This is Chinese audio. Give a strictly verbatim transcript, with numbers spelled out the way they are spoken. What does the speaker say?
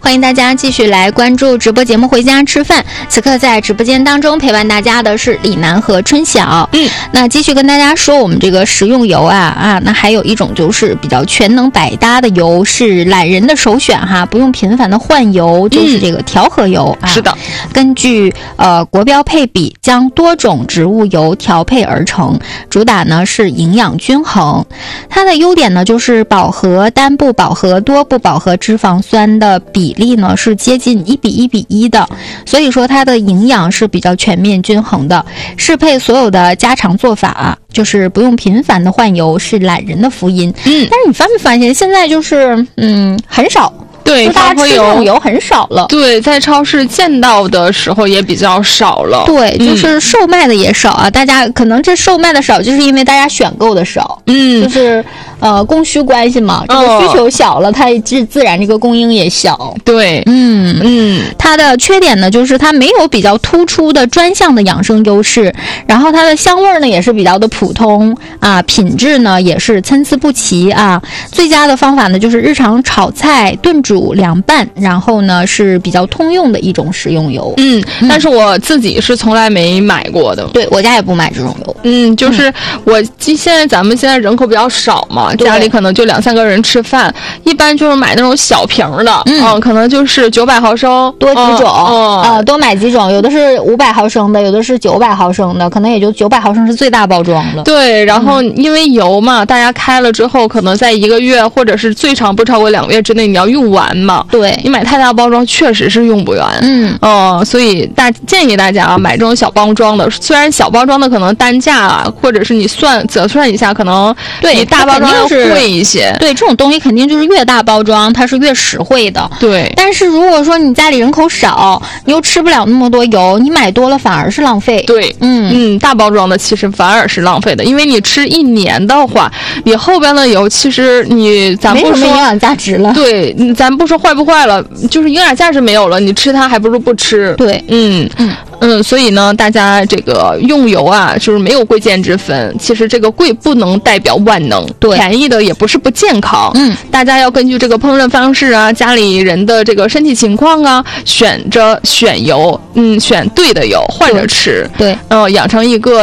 欢迎大家继续来关注直播节目《回家吃饭》。此刻在直播间当中陪伴大家的是李楠和春晓。嗯，那继续跟大家说我们这个食用油啊啊，那还有一种就是比较全能百搭的油，是懒人的首选哈，不用频繁的换油，就是这个调和油、嗯、啊。 是的， 根据呃国标配比，将多种植物油调配而成，主打呢是营养均衡。它的优点呢就是饱和、单不饱和、多不饱和脂肪酸的比例呢是接近一比一比一的，所以说它的营养是比较全面均衡的，适配所有的家常做法，就是不用频繁的换油，是懒人的福音。嗯，但是你发没发现现在就是嗯很少。 对， 大家吃这种油很少了。 对，在超市见到的时候也比较少了。 对，就是售卖的也少啊。嗯、大家可能这售卖的少，就是因为大家选购的少。嗯，就是呃供需关系嘛，这个需求小了，哦、它自自然这个供应也小。 对， 嗯嗯，它的缺点呢，就是它没有比较突出的专项的养生优势，然后它的香味呢也是比较的普通啊，品质呢也是参差不齐啊。最佳的方法呢就是日常炒菜、炖煮。凉拌，然后呢是比较通用的一种食用油。 嗯，但是我自己是从来没买过的。 对，我家也不买这种油。 嗯，就是我现在咱们现在人口比较少嘛，家里可能就两三个人吃饭，一般就是买那种小瓶的，嗯，嗯可能就是九百毫升， 多几种， 嗯、 呃，多买几种，有的是五百毫升的，有的是九百毫升的，可能也就九百毫升是最大包装了。 对，然后因为油嘛，大家开了之后，可能在一个月或者是最长不超过两个月之内，你要用完。嘛， 对， 你买太大包装确实是用不完，嗯，哦、呃，所以大建议大家啊，买这种小包装的，虽然小包装的可能单价啊，或者是你算折算一下，可能比大包装要贵一些。 对，这种东西肯定就是越大包装它是越实惠的。 对， 但是如果说你家里人口少，你又吃不了那么多油，你买多了反而是浪费。 对，嗯嗯，大包装的其实反而是浪费的，因为你吃一年的话，你后边的油其实你咱不说没什么营养价值了。 对，咱不说坏不坏了，就是营养价值没有了，你吃它还不如不吃。 对， 嗯嗯嗯，所以呢，大家这个用油啊，就是没有贵贱之分。其实这个贵不能代表万能， 对， 便宜的也不是不健康。嗯，大家要根据这个烹饪方式啊，家里人的这个身体情况啊，选着选油，嗯，选对的油，换着吃。 对， 嗯、呃，养成一个